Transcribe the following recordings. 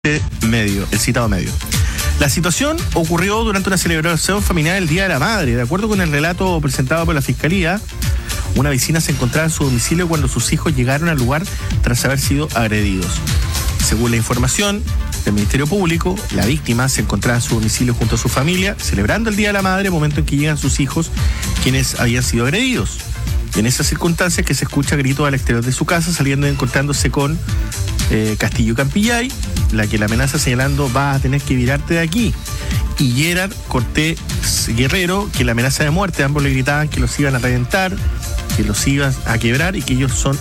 medio, el citado medio. La situación ocurrió durante una celebración familiar el Día de la Madre. De acuerdo con el relato presentado por la Fiscalía, una vecina se encontraba en su domicilio cuando sus hijos llegaron al lugar tras haber sido agredidos. Según la información del Ministerio Público, la víctima se encontraba en su domicilio junto a su familia, celebrando el Día de la Madre, momento en que llegan sus hijos, quienes habían sido agredidos. Y en esas circunstancias que se escucha gritos al exterior de su casa, saliendo y encontrándose con Castillo Campillay, la que la amenaza señalando: vas a tener que virarte de aquí. Y Gerard Cortés Guerrero, que la amenaza de muerte, ambos le gritaban que los iban a reventar, que los iban a quebrar y que ellos son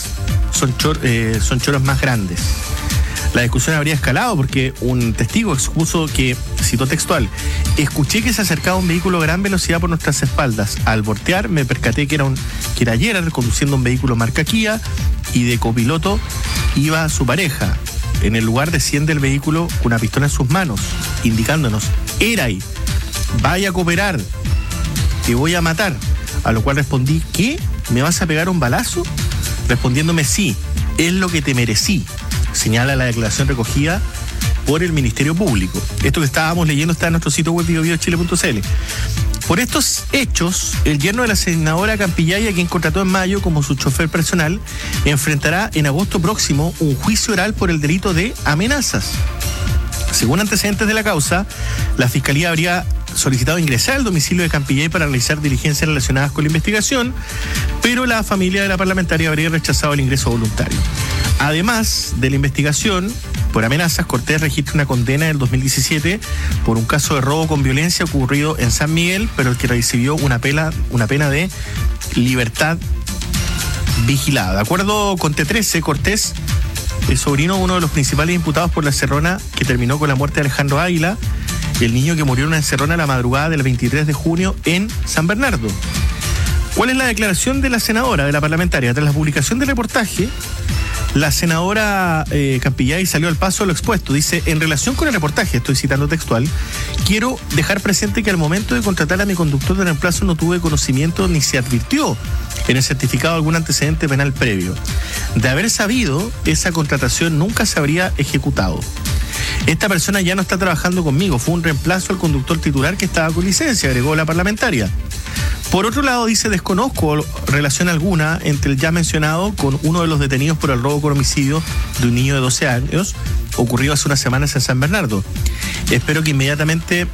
choros más grandes. La discusión habría escalado porque un testigo expuso que, citó textual: escuché que se acercaba un vehículo a gran velocidad por nuestras espaldas. Al voltear me percaté que era Gerard conduciendo un vehículo marca Kia y de copiloto iba su pareja. En el lugar desciende el vehículo con una pistola en sus manos, indicándonos: Eray, vaya a cooperar, te voy a matar. A lo cual respondí: ¿qué? ¿Me vas a pegar un balazo? Respondiéndome: sí, es lo que te merecí, señala la declaración recogida por el Ministerio Público. Esto que estábamos leyendo está en nuestro sitio web biobiochile.cl. Por estos hechos, el yerno de la senadora Campillay, a quien contrató en mayo como su chofer personal, enfrentará en agosto próximo un juicio oral por el delito de amenazas. Según antecedentes de la causa, la Fiscalía habría solicitado ingresar al domicilio de Campillay para realizar diligencias relacionadas con la investigación, pero la familia de la parlamentaria habría rechazado el ingreso voluntario. Además de la investigación por amenazas, Cortés registra una condena del 2017 por un caso de robo con violencia ocurrido en San Miguel, pero el que recibió una pena de libertad vigilada. De acuerdo con T13, Cortés es sobrino de uno de los principales imputados por la encerrona que terminó con la muerte de Alejandro Águila, el niño que murió en una encerrona la madrugada del 23 de junio en San Bernardo. ¿Cuál es la declaración de la senadora, de la parlamentaria? Tras la publicación del reportaje, la senadora Campillay salió al paso de lo expuesto. Dice: en relación con el reportaje, estoy citando textual, quiero dejar presente que al momento de contratar a mi conductor de reemplazo no tuve conocimiento ni se advirtió en el certificado algún antecedente penal previo. De haber sabido, esa contratación nunca se habría ejecutado. Esta persona ya no está trabajando conmigo, fue un reemplazo al conductor titular que estaba con licencia, agregó la parlamentaria. Por otro lado, dice: desconozco relación alguna entre el ya mencionado con uno de los detenidos por el robo con homicidio de un niño de 12 años, ocurrido hace unas semanas en San Bernardo. Hecho que inmediatamente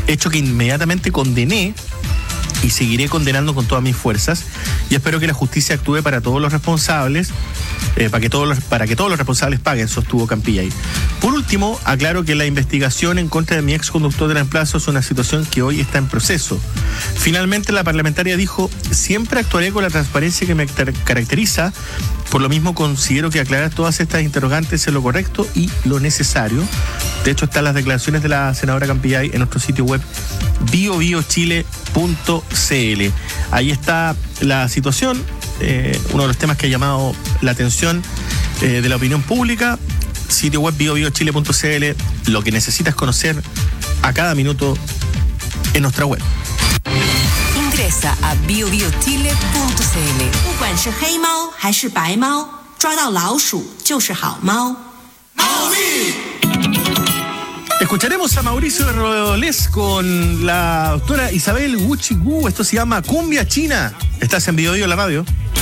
condené y seguiré condenando con todas mis fuerzas, y espero que la justicia actúe para todos los responsables, para que todos los responsables paguen, sostuvo Campillay. Por último, aclaro que la investigación en contra de mi ex conductor de reemplazo es una situación que hoy está en proceso. Finalmente, la parlamentaria dijo: siempre actuaré con la transparencia que me caracteriza, por lo mismo considero que aclarar todas estas interrogantes es lo correcto y lo necesario. De hecho, están las declaraciones de la senadora Campillay en nuestro sitio web biobiochile.cl. Ahí está la situación, uno de los temas que ha llamado la atención de la opinión pública. Sitio web biobiochile.cl, lo que necesitas conocer a cada minuto en nuestra web. Ingresa a biobiochile.cl. 不管是黑猫还是白猫，抓到老鼠就是好猫。 Escucharemos a Mauricio Rodolés con la doctora Isabel Gucci Gu. Esto se llama Cumbia China. Estás en Bio la radio.